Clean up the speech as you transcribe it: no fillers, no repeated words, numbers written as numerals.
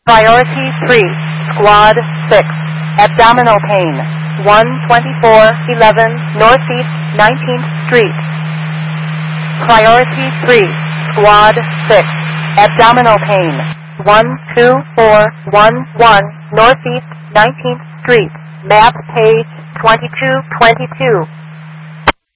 Priority 3, Squad 6, abdominal pain, 12411 Northeast 19th Street. Priority 3, Squad 6, abdominal pain, 12411 Northeast 19th Street, map page 2222.